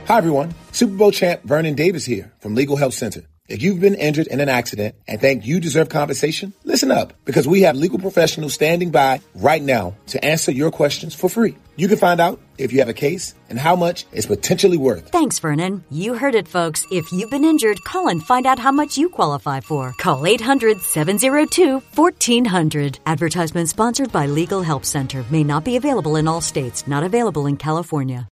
Hi, everyone. Super Bowl champ Vernon Davis here from Legal Help Center. If you've been injured in an accident and think you deserve compensation, listen up, because we have legal professionals standing by right now to answer your questions for free. You can find out if you have a case and how much it's potentially worth. Thanks, Vernon. You heard it, folks. If you've been injured, call and find out how much you qualify for. Call 800-702-1400. Advertisement sponsored by Legal Help Center. May not be available in all states. Not available in California.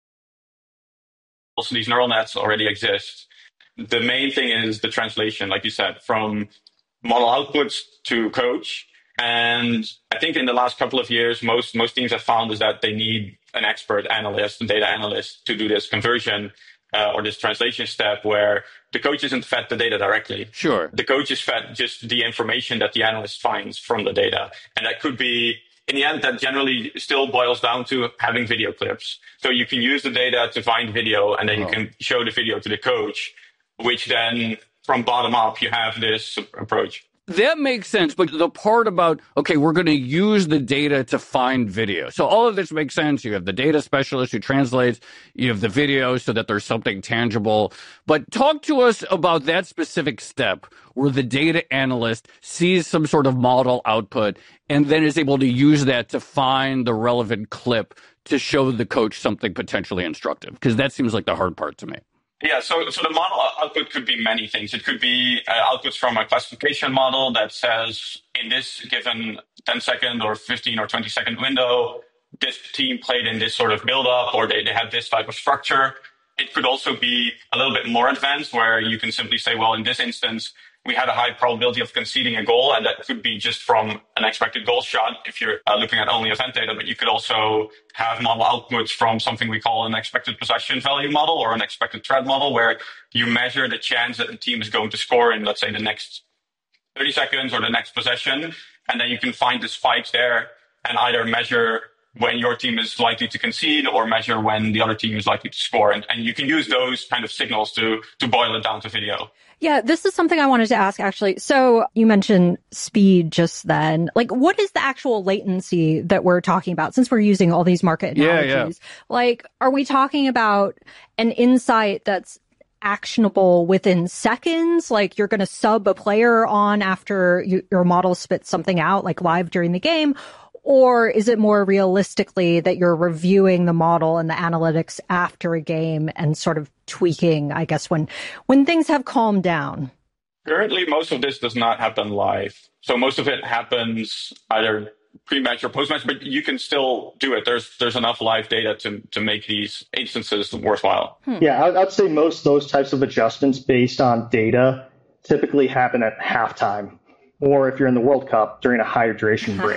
Also, these neural nets already exist. The main thing is the translation, like you said, from model outputs to coach. And I think in the last couple of years, most teams have found is that they need an expert analyst, a data analyst, to do this conversion or this translation step where the coach isn't fed the data directly. Sure. The coach is fed just the information that the analyst finds from the data. And that could be, in the end, that generally still boils down to having video clips. So you can use the data to find video, and then you can show the video to the coach, which then from bottom up, you have this approach. That makes sense. But the part about, okay, we're going to use the data to find video. So all of this makes sense. You have the data specialist who translates. You have the video so that there's something tangible. But talk to us about that specific step where the data analyst sees some sort of model output and then is able to use that to find the relevant clip to show the coach something potentially instructive. Because that seems like the hard part to me. Yeah, so the model output could be many things. It could be outputs from a classification model that says in this given 10-second or 15 or 20-second window, this team played in this sort of build-up, or they had this type of structure. It could also be a little bit more advanced where you can simply say, well, in this instance, we had a high probability of conceding a goal, and that could be just from an expected goal shot if you're looking at only event data. But you could also have model outputs from something we call an expected possession value model or an expected threat model, where you measure the chance that the team is going to score in, let's say, the next 30 seconds or the next possession. And then you can find the spikes there and either measure when your team is likely to concede or measure when the other team is likely to score. And you can use those kind of signals to boil it down to video. Yeah, this is something I wanted to ask, actually. So you mentioned speed just then. Like, what is the actual latency that we're talking about, since we're using all these market analogies? Yeah. Like, are we talking about an insight that's actionable within seconds? Like, you're going to sub a player on after your model spits something out, like live during the game? Or is it more realistically that you're reviewing the model and the analytics after a game and sort of tweaking, I guess, when things have calmed down? Currently, most of this does not happen live. So most of it happens either pre-match or post-match, but you can still do it. There's enough live data to make these instances worthwhile. Yeah, I'd say most of those types of adjustments based on data typically happen at halftime, or if you're in the World Cup during a hydration break.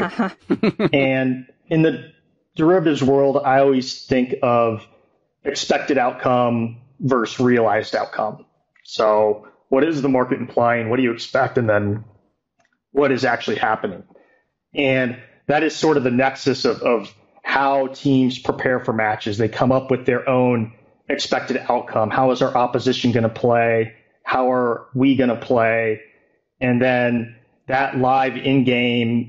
And in the derivatives world, I always think of expected outcome versus realized outcome. So what is the market implying? What do you expect? And then what is actually happening? And that is sort of the nexus of how teams prepare for matches. They come up with their own expected outcome. How is our opposition going to play? How are we going to play? And then that live in-game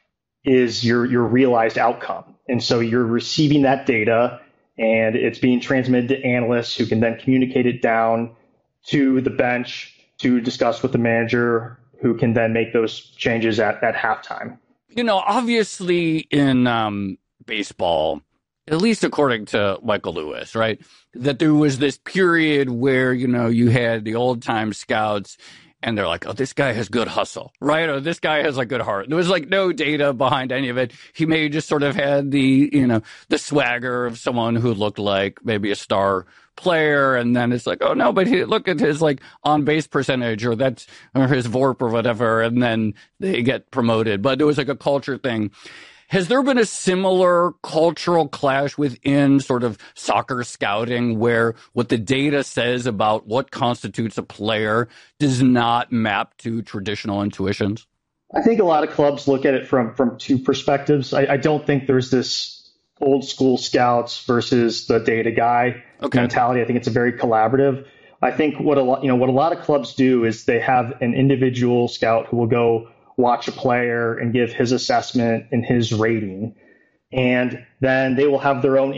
is your realized outcome. And so you're receiving that data and it's being transmitted to analysts who can then communicate it down to the bench to discuss with the manager, who can then make those changes at halftime. You know, obviously in baseball, at least according to Michael Lewis, right, that there was this period where, you know, you had the old-time scouts and they're like, oh, this guy has good hustle, right? Or this guy has a good heart. There was like no data behind any of it. He may just sort of had the, you know, the swagger of someone who looked like maybe a star player. And then it's like, oh no, but look at his like on base percentage or his VORP or whatever. And then they get promoted. But there was like a culture thing. Has there been a similar cultural clash within sort of soccer scouting where what the data says about what constitutes a player does not map to traditional intuitions? I think a lot of clubs look at it from two perspectives. I don't think there's this old school scouts versus the data guy mentality. I think it's a very collaborative. I think what a lot of clubs do is they have an individual scout who will go watch a player and give his assessment and his rating. And then they will have their own